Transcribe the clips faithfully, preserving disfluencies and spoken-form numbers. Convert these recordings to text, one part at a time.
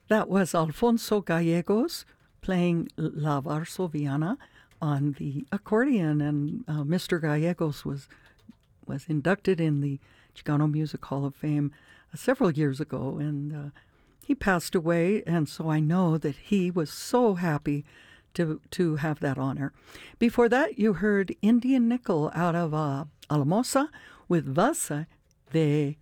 That was Alfonso Gallegos playing La Varsoviana on the accordion, and uh, Mister Gallegos was was inducted in the Chicano Music Hall of Fame uh, several years ago, and uh, he passed away, and so I know that he was so happy to to have that honor. Before that, you heard Indian Nickel out of uh, Alamosa with Vasa de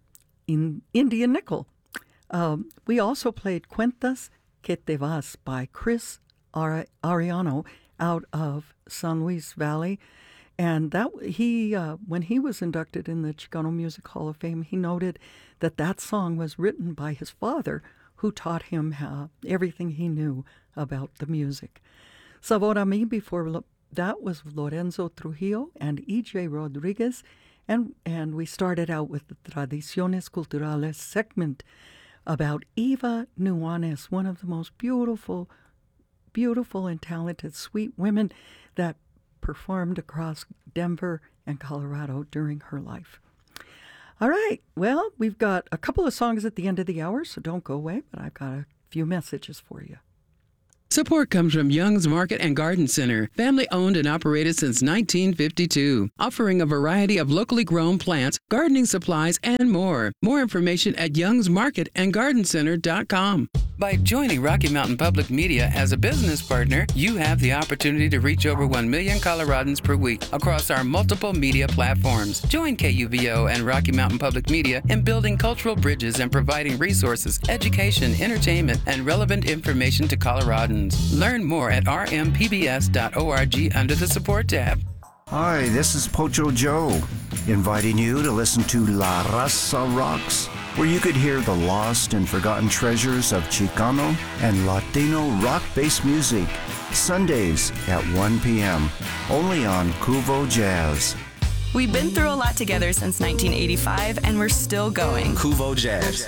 in Indian Nickel. Um, we also played Cuentas que te vas by Chris Ar- Ariano out of San Luis Valley. And that he, uh, when he was inducted in the Chicano Music Hall of Fame, he noted that that song was written by his father, who taught him how, everything he knew about the music. Sabor a mí before lo- that was Lorenzo Trujillo and E J Rodriguez. And, and we started out with the Tradiciones Culturales segment about Eva Nuanes, one of the most beautiful, beautiful and talented, sweet women that performed across Denver and Colorado during her life. All right, well, we've got a couple of songs at the end of the hour, so don't go away, but I've got a few messages for you. Support comes from Young's Market and Garden Center, family owned and operated since nineteen fifty-two, offering a variety of locally grown plants, gardening supplies, and more. More information at youngs market and garden center dot com. By joining Rocky Mountain Public Media as a business partner, you have the opportunity to reach over one million Coloradans per week across our multiple media platforms. Join K U V O and Rocky Mountain Public Media in building cultural bridges and providing resources, education, entertainment, and relevant information to Coloradans. Learn more at r m p b s dot org under the support tab. Hi, this is Pocho Joe, inviting you to listen to La Raza Rocks, where you could hear the lost and forgotten treasures of Chicano and Latino rock-based music, Sundays at one p.m., only on Cuvo Jazz. We've been through a lot together since nineteen eighty-five, and we're still going. Cuvo Jazz.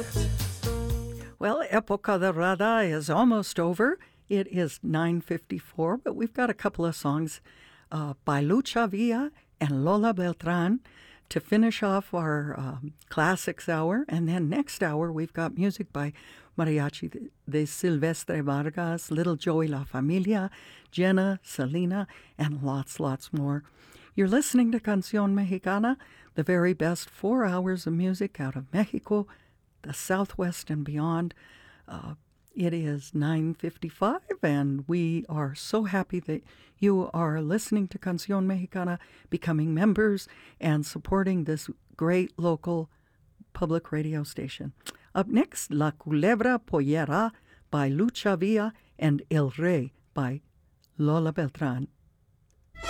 Well, Época Dorada is almost over. It is nine fifty-four, but we've got a couple of songs uh, by Lucha Villa and Lola Beltran to finish off our um, classics hour. And then next hour, we've got music by Mariachi de Silvestre Vargas, Little Joey La Familia, Jenna, Selena, and lots, lots more. You're listening to Canción Mexicana, the very best four hours of music out of Mexico, the Southwest and beyond. Uh, it is nine fifty-five, and we are so happy that you are listening to Canción Mexicana, becoming members, and supporting this great local public radio station. Up next, La Culebra Pollera by Lucha Villa and El Rey by Lola Beltran.